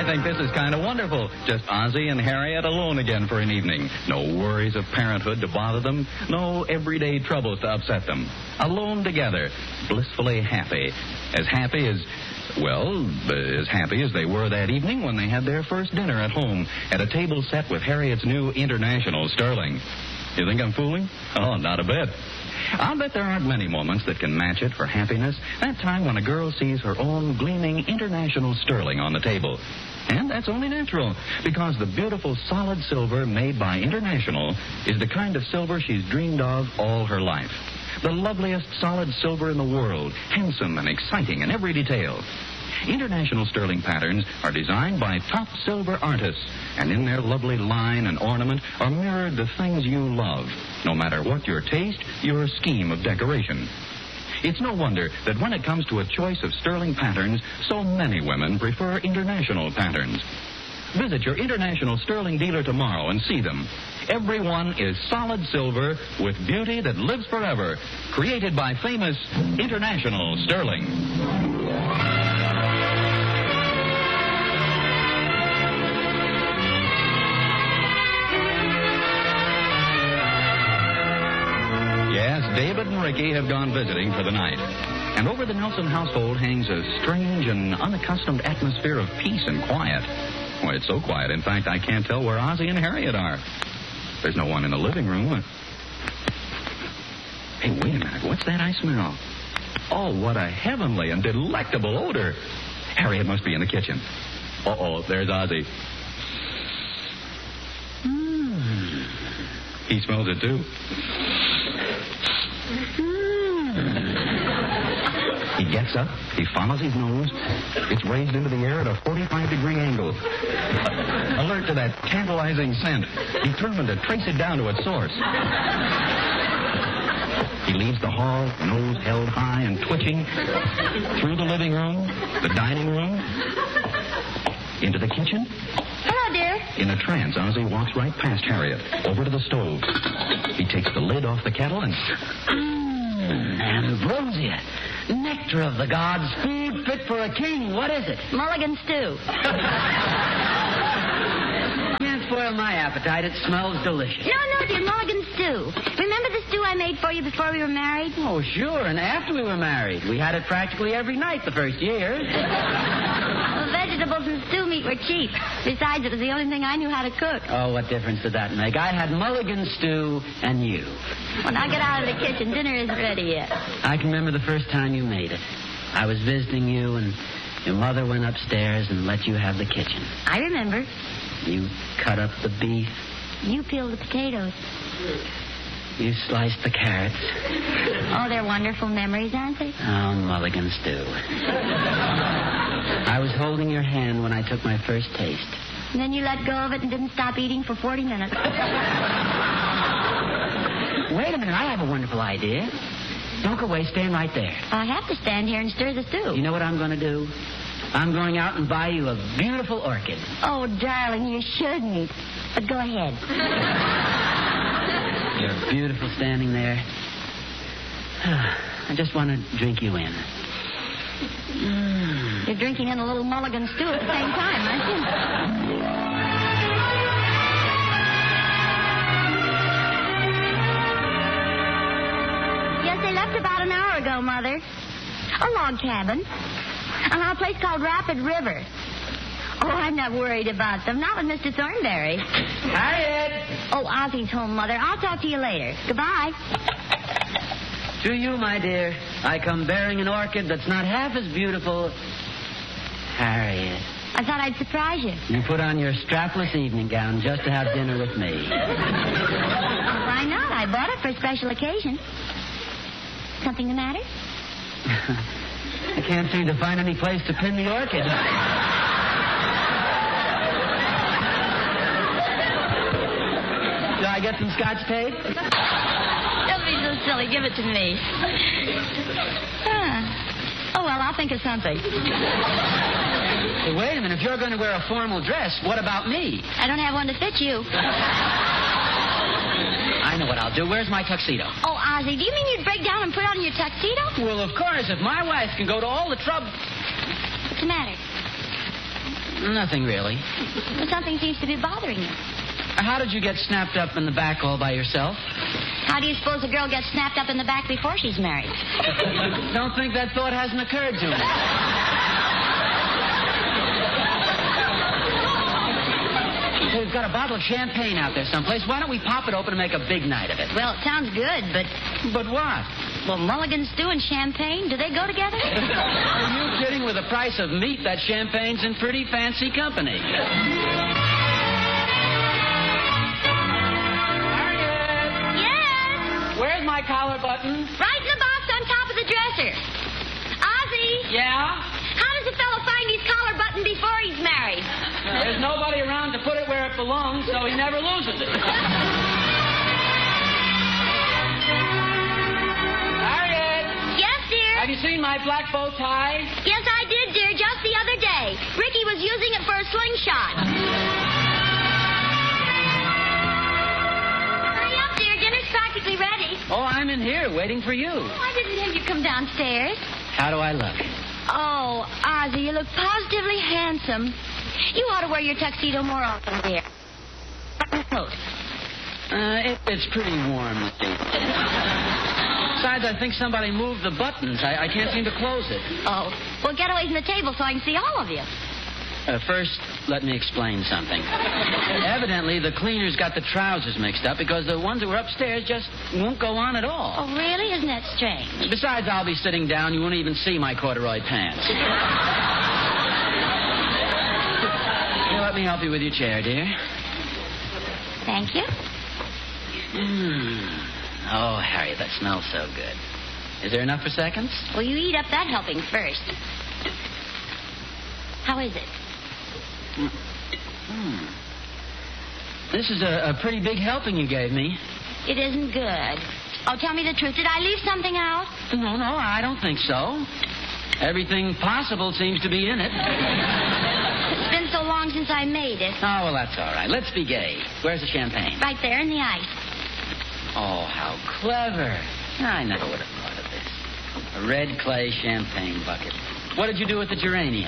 think this is kind of wonderful. Just Ozzie and Harriet alone again for an evening. No worries of parenthood to bother them. No everyday troubles to upset them. Alone together. Blissfully happy. As happy as they were that evening when they had their first dinner at home at a table set with Harriet's new International Sterling. You think I'm fooling? Oh, not a bit. I'll bet there aren't many moments that can match it for happiness. That time when a girl sees her own gleaming International Sterling on the table. And that's only natural, because the beautiful solid silver made by International is the kind of silver she's dreamed of all her life. The loveliest solid silver in the world, handsome and exciting in every detail. International Sterling patterns are designed by top silver artists, and in their lovely line and ornament are mirrored the things you love, no matter what your taste, your scheme of decoration. It's no wonder that when it comes to a choice of sterling patterns, so many women prefer International patterns. Visit your International Sterling dealer tomorrow and see them. Every one is solid silver with beauty that lives forever, created by famous International Sterling. Yes, David and Ricky have gone visiting for the night. And over the Nelson household hangs a strange and unaccustomed atmosphere of peace and quiet. Well, it's so quiet, in fact, I can't tell where Ozzie and Harriet are. There's no one in the living room. Hey, wait a minute. What's that I smell? Oh, what a heavenly and delectable odor. Harriet must be in the kitchen. Uh-oh, there's Ozzie. He smells it, too. He gets up, he follows his nose. It's raised into the air at a 45-degree angle. Alert to that tantalizing scent, determined to trace it down to its source. He leaves the hall, nose held high and twitching, through the living room, the dining room, into the kitchen. Hello, dear. In a trance, Ozzie walks right past Harriet, over to the stove. He takes the lid off the kettle and... Ambrosia, nectar of the gods, food fit for a king. What is it? Mulligan stew. Can't spoil my appetite. It smells delicious. No, dear, Mulligan stew. Remember the stew I made for you before we were married? Oh, sure, and after we were married. We had it practically every night the first year. Well, vegetables and stew meat were cheap. Besides, it was the only thing I knew how to cook. Oh, what difference did that make? I had Mulligan stew and you. When I get out of the kitchen, dinner isn't ready yet. I can remember the first time you made it. I was visiting you, and your mother went upstairs and let you have the kitchen. I remember. You cut up the beef. You peeled the potatoes. You sliced the carrots. Oh, they're wonderful memories, aren't they? Oh, Mulligan stew. I was holding your hand when I took my first taste. And then you let go of it and didn't stop eating for 40 minutes. Wait a minute, I have a wonderful idea. Don't go away, stand right there. I have to stand here and stir the stew. You know what I'm going to do? I'm going out and buy you a beautiful orchid. Oh, darling, you shouldn't. But go ahead. You're beautiful standing there. I just want to drink you in. You're drinking in a little Mulligan stew at the same time, aren't you? Yes, they left about an hour ago, Mother. A log cabin. On a place called Rapid River. Oh, I'm not worried about them. Not with Mr. Thornberry. Harriet! Oh, Ozzie's home, Mother. I'll talk to you later. Goodbye. To you, my dear, I come bearing an orchid that's not half as beautiful. Harriet. I thought I'd surprise you. You put on your strapless evening gown just to have dinner with me. Why not? I bought it for a special occasion. Something the matter? I can't seem to find any place to pin the orchid. Do I get some Scotch tape? Don't be so silly. Give it to me. Oh, well, I'll think of something. Hey, wait a minute. If you're going to wear a formal dress, what about me? I don't have one to fit you. I know what I'll do. Where's my tuxedo? Oh, Ozzie, do you mean you'd break down and put on your tuxedo? Well, of course. If my wife can go to all the trouble... What's the matter? Nothing really. But something seems to be bothering you. How did you get snapped up in the back all by yourself? How do you suppose a girl gets snapped up in the back before she's married? Don't think that thought hasn't occurred to me. We've got a bottle of champagne out there someplace. Why don't we pop it open and make a big night of it? Well, it sounds good, but... But what? Well, mulligan stew and champagne, do they go together? Are you kidding? With the price of meat, that champagne's in pretty fancy company. Harriet! Yes? Where's my collar button? Right in the box on top of the dresser. Ozzy? Yeah? How does a fellow find his collar button before he's married? There's nobody around to put it where it belongs, so he never loses it. Harriet! Yes, dear? Have you seen my black bow tie? Yes, I did, dear, just the other day. Ricky was using it for a slingshot. Hurry up, dear. Dinner's practically ready. Oh, I'm in here waiting for you. I didn't think you'd come downstairs. How do I look? Oh, Ozzy, you look positively handsome. You ought to wear your tuxedo more often, dear. It's pretty warm. Besides, I think somebody moved the buttons. I can't seem to close it. Oh, well, get away from the table so I can see all of you. First, let me explain something. Evidently, the cleaners got the trousers mixed up because the ones that were upstairs just won't go on at all. Oh, really? Isn't that strange? Besides, I'll be sitting down. You won't even see my corduroy pants. Here, let me help you with your chair, dear. Thank you. Oh, Harriet, that smells so good. Is there enough for seconds? Well, you eat up that helping first. How is it? This is a pretty big helping you gave me. It isn't good. Oh, tell me the truth. Did I leave something out? No, I don't think so. Everything possible seems to be in it. It's been so long since I made it. Oh, well, that's all right. Let's be gay. Where's the champagne? Right there in the ice. Oh, how clever. I never would have thought of this. A red clay champagne bucket. What did you do with the geranium?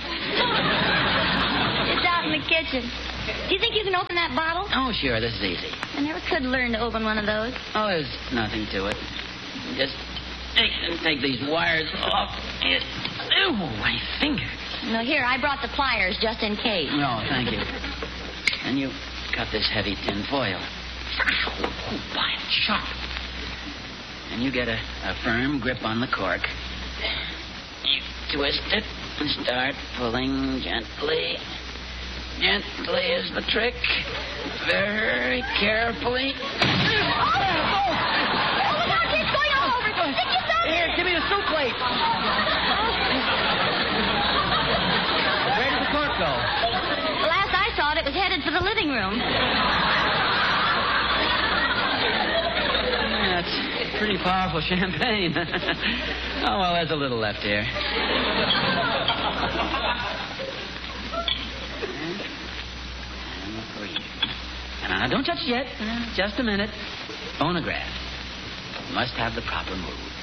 It's out in the kitchen. Do you think you can open that bottle? Oh, sure, this is easy. I never could learn to open one of those. Oh, there's nothing to it. Just take these wires off. Ew, my finger. No, here, I brought the pliers just in case. No, thank you. And you cut this heavy tin foil. Oh, boy, it's sharp. And you get a firm grip on the cork. You twist it and start pulling gently. Gently is the trick. Very carefully. Oh, look out, it's going all over. Stick yourself Here, give me the soup plate. Where did the cork go? The last I saw it was headed for the living room. That's pretty powerful champagne. Oh, well, there's a little left here. Now, don't touch it yet. Just a minute. Phonograph. Must have the proper mood.